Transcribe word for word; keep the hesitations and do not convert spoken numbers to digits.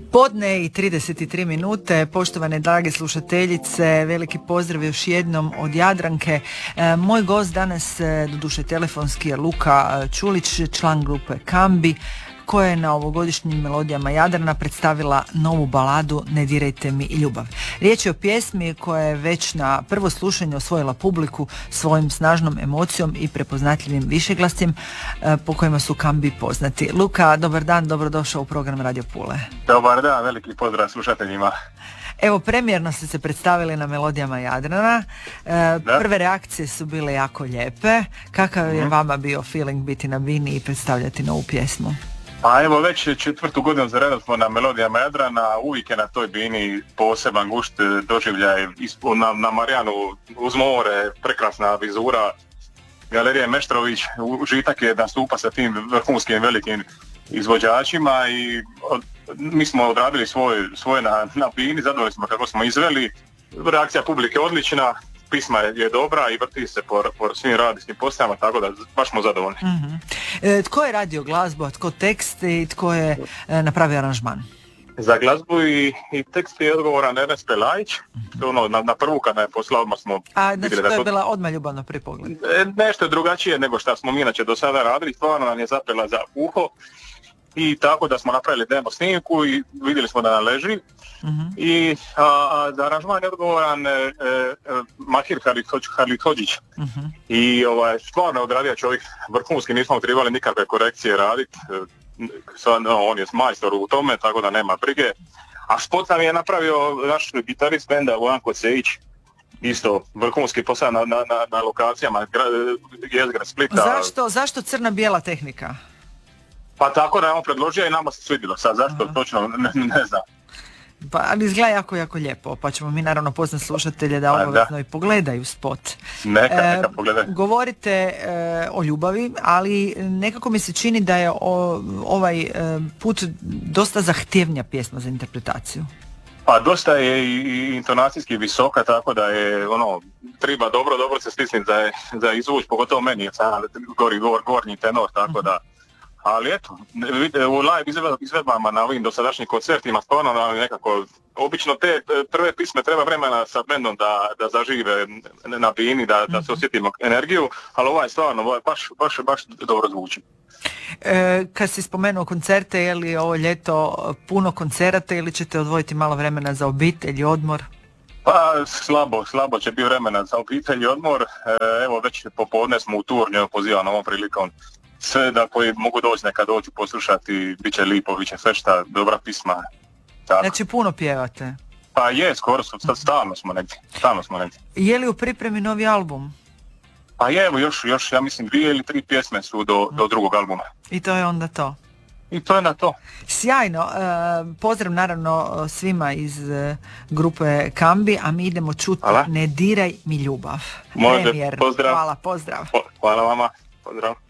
Podne i trideset tri minute, poštovane drage slušateljice, veliki pozdrav još jednom od Jadranke. E, moj gost danas, doduše telefonski, je Luka Čulić, član grupe Kambi, koja je na ovogodišnjim Melodijama Jadrana predstavila novu baladu Ne dirajte mi ljubav. Riječ je o pjesmi koja je već na prvo slušanje osvojila publiku svojim snažnom emocijom i prepoznatljivim višeglasjem po kojima su Kambi poznati. Luka, dobar dan, dobrodošao u program Radio Pule. Dobar dan, veliki pozdrav slušateljima. Evo, premijerno ste se predstavili na Melodijama Jadrana. E, prve reakcije su bile jako lijepe. Kakav je mm-hmm. vama bio feeling biti na bini i predstavljati novu pjesmu? Pa evo, već četvrtu godinu za redom smo na Melodijama Jadrana, uvijek je na toj bini poseban gušt doživljaj na, na Marijanu uz more, prekrasna vizura, Galerija Meštrović, užitak je nastupa sa tim vrhunskim velikim izvođačima i od, mi smo odradili svoj, svoje na, na bini, zadovoljni smo kako smo izveli, reakcija publike odlična, pisma je dobra i vrti se po, po svim radijskim postajama, tako da baš smo zadovoljni. Mm-hmm. E, tko je radio glazbu, a tko tekst i tko je e, napravio aranžman? Za glazbu i, i tekst je odgovoran Ernest Pelajić, mm-hmm. ono, na, na prvu kada je poslao odmah smo... A znači to je bila odmah ljubavna pri pogledu? E, nešto je drugačije nego što smo mi inače do sada radili, stvarno nam je zapela za uho. I tako da smo napravili demo snimku i vidjeli smo da nam leži. Mm-hmm. I a, a, za aranžman je odgovoran e, e, Mahir Halidhodžić. Mm-hmm. I ovaj, stvarno odradio čovjek vrhunski, nismo trebali nikakve korekcije raditi. E, no, on je majstor u tome, tako da nema brige. A spot nam je napravio naš gitarist benda Vojko Cejić. Isto vrhunski posao na, na, na, na lokacijama jezgra Splita. Zašto, zašto crna-bijela tehnika? Pa tako da je on predložio i nama se svidjelo. Sad zašto Aha. točno ne, ne znam. Pa, ali izgleda jako, jako lijepo, pa ćemo mi naravno poznati slušatelje da obavezno i pogledaju spot. Neka, neka pogledaju. E, govorite e, o ljubavi, ali nekako mi se čini da je o, ovaj e, put dosta zahtjevnija pjesma za interpretaciju. Pa dosta je i, i intonacijski visoka, tako da je ono, treba dobro, dobro se stisniti za, za izvuć, pogotovo meni, jer sam gori, gor, gornji tenor, tako mm-hmm. da. Ali eto, u live izvedbama na ovim dosadašnjim koncertima stvarno nekako, obično te prve pisme treba vremena sa bendom da, da zažive na bini, da, da se osjetimo energiju, ali ovaj stvarno ovaj baš, baš, baš dobro zvuči. E, kad si spomenuo koncerte, je li ovo ljeto puno koncerata ili ćete odvojiti malo vremena za obitelj i odmor? Pa slabo, slabo će biti vremena za obitelj i odmor. E, evo već popodne smo u Turnju, pozivam ovom prilikom sve da koji mogu doći, neka dođu poslušati, bit će lipo, bit će fešta, dobra pisma. Tako. Znači puno pjevate? Pa je, skoro su, sad stalno smo negdje, stalno smo negdje. Je li u pripremi novi album? Pa je, evo još, još ja mislim dvije ili tri pjesme su do, do drugog albuma. I to je onda to? I to je na to. Sjajno, e, pozdrav naravno svima iz e, grupe Kambi, a mi idemo čuti Hvala. Ne diraj mi ljubav. Može, pozdrav. Hvala, pozdrav. Hvala vama, pozdrav.